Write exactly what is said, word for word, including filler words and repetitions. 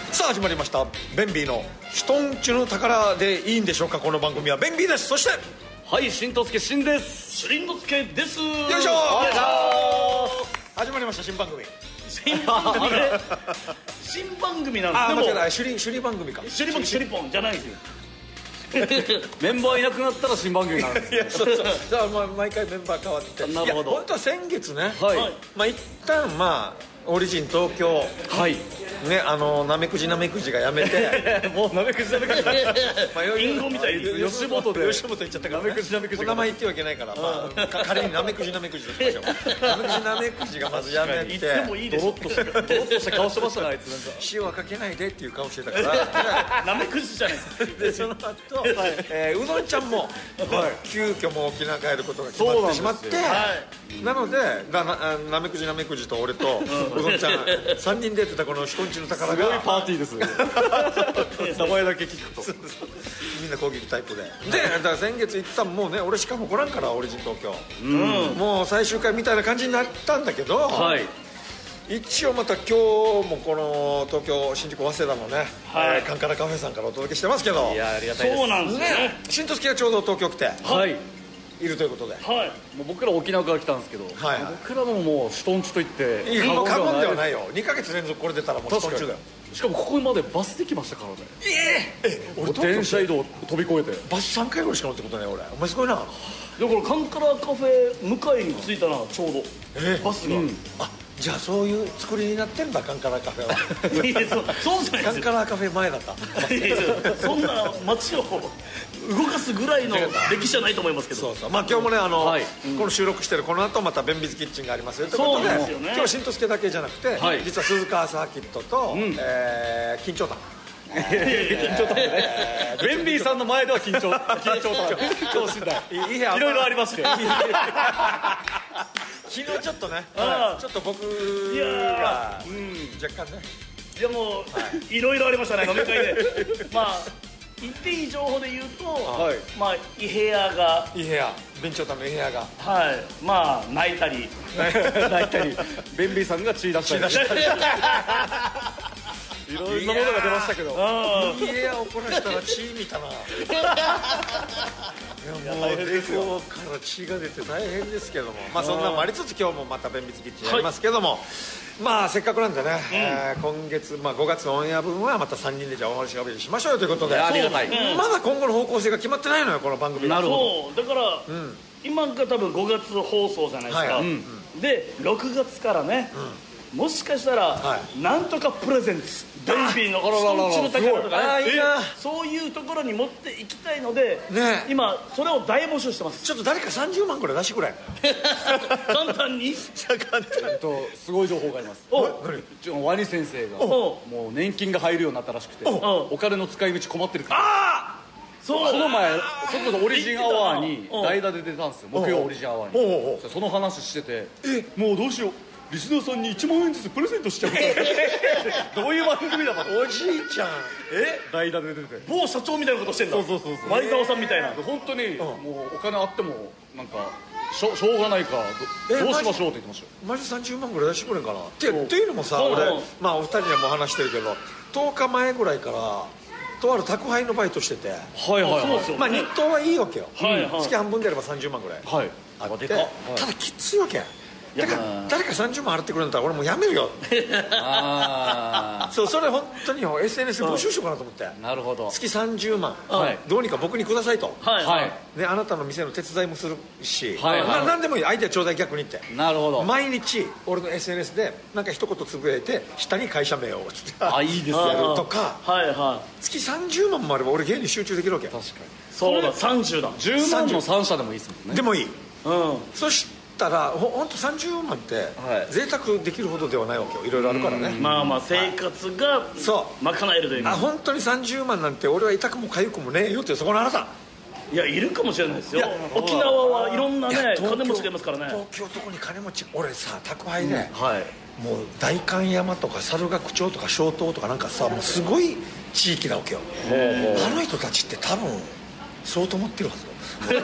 さあ始まりましたベンビーの人んちの宝でいいんでしょうか。この番組はベンビーです。そしてはい、しんとすけしんです。 しりんのすけです。よよいしょー。始まりました新番組。 新番組新番組なんです。 あでも間違えない、首里首里番組か。 シュリポンシュリポンじゃないですよ。 メンバーいなくなったら新番組になるんです。 いやそうそうじゃあまあ毎回メンバー変わってなるほどいや本当は先月ね、 はい、 はいまあ一旦まあオリジン東京はいね、あのなめくじなめくじがやめてもうなめくじなめくじまあ隠語みたいです吉本で吉本行っちゃったから、ね、 なめくじなめくじ名前言ってはいけないから、まあ、か仮になめくじなめくじとしましょう。なめくじなめくじがまずやめて言ってもいいでしょ。 ドロッとしたドロッとした顔してましたね、あいつ。なんか塩はかけないでっていう顔してたからなめくじじゃないですか。 でその後、えーうどんちゃんも、急遽もう沖縄帰ることが決まってしまって、なのでだななめくじなめくじと俺とうどんちゃんさんにんでやってたこの人んちの宝すごいがパーティーですね。名前だけ聞くとみんな攻撃タイプででだから先月一旦もうね俺しかも来らんからオリジン東京、もう最終回みたいな感じになったんだけど、 はい、 一応また今日もこの東京新宿早稲田のね、 はいえーカンカラカフェさんからお届けしてますけど、 いやありがたいです。 そうなんですね。 ね新都助がちょうど東京来てはい、 いるということで、 はい。 もう僕ら沖縄から来たんですけど、 はいはい僕らももう人んちといっていい過言ではないよ。 よ。にかげつ連続これ出たらもう確か人んちゅうだよ。 に。しかもここまでバスで来ましたからね。 ええ俺電車移動飛び越えて。 バスさんかいぐらいしか乗ってことね俺。お前すごいな。 だからカンカラカフェ向かいに着いたな、ちょうど、 えーバスが、 あじゃあそういう作りになってんだカンカラカフェは。 いやそそうじゃないカンですカラカフェ前だった。 よ。いやいやそんな街を動かすぐらいの歴史じゃないと思いますけど。 そうそうまあ今日もねあの、 はいこの収録してるこの後またベンビズキッチンがありますよということで、 そうですよね今日新都助だけじゃなくて、 はい実は鈴川サーキットと、えー緊張感緊張とね。ベンビーさんの前では緊張緊張と緊張しない。 いい部屋いろいろありまして。 昨日ちょっとねああちょっと僕いやがー若干ねいやもう、いろいろありましたね、飲み会で。まあ言っていい情報で言うと、 はいまあイヘアが、 いい部屋備長炭のいい部屋がはい、まあ泣いたり泣いたり、ベンビーさんが血出したり。いろんなものが出ましたけど。 あいい部屋を怒らしたら血見たな。いやもうデコから血が出て大変ですけども、まあそんなのもありつつ今日もまたベンビズキッチンやりますけども、まあせっかくなんでね、えー今月、まあ、ごがつのオンエア分はまたさんにんでじゃあお話しゃべりしましょうよということで、 ありがたい。 うんまだ今後の方向性が決まってないのよこの番組。 なるほど。 そうだから、今が多分ごがつ放送じゃないですか、 はいうんでろくがつからね、もしかしたら、 はなんとかプレゼンツベイビーのあらららら人んちの宝とすごいあかね、 ーいいなそういうところに持っていきたいので、 ね今それを大募集してます。 ちょっと誰かさんじゅうまんくらい出してくれ。 簡単にえっとすごい情報があります。 お何うちのワニ先生がおもう年金が入るようになったらしくて、 おお金の使い道困ってるから。 あそうこの前それこそオリジンアワーにうん代打で出たんですよ。木曜オリジンアワーおうおうおうに。その話してて、もうどうしよう、リスナーさんにいちまんえんずつプレゼントしちゃうからどういう番組だかおじいちゃんえ代打で出てて、 某社長みたいなことしてんだ。 そうそうそうそう前澤さんみたいな。 本当にもうお金あってもなんかしょしょうがないからどえどうしましょうって言ってましたよ。 マジさんじゅうまんぐらい出してくれんかなってそうっていうのもさそう俺まあお二人にはもう話してるけどとおかまえぐらいからとある宅配のバイトしてて、 はいはいそうですよねまあ日当はいいわけよ、 はいはい月半分であればさんじゅうまんぐらいはいあってでかっただきついわけだからうん誰かさんじゅうまん払ってくれるんだったら俺もうやめるよあそうそれ本当によ エスエヌエス で募集しようかなと思ってあなるほど。 月さんじゅうまん、 はいどうにか僕にくださいと、 はいはね、あなたの店の手伝いもするし、 はいはいな何でもいいアイデアちょうだい逆にっていなるほど。 毎日俺の エスエヌエス でなんか一言つぶやいて下に会社名をつってあいいですやね。 るとかはいは月さんじゅうまんもあれば俺芸に集中できるわけ確かい。そうだ、さんじゅうだ。 じゅうまんのさん社でもいいですもんね。 でもいいうん。 そしたらほほんとさんじゅうまんってはい贅沢できるほどではないわけよいろいろあるからねまあまあ生活がそう賄えるというか。 あ本当にさんじゅうまんなんて俺は痛くも痒くもねえよってそこのあなたいやいるかもしれないですよいや。 沖縄はいろんないや東京ね金持ちがいますからね。 東京どこに金持ち俺さ宅配で、 はい。 もう代官山とか猿楽町とか小東とかなんかさもうすごい地域なわけよあの人たちって多分そうと思ってるはずだ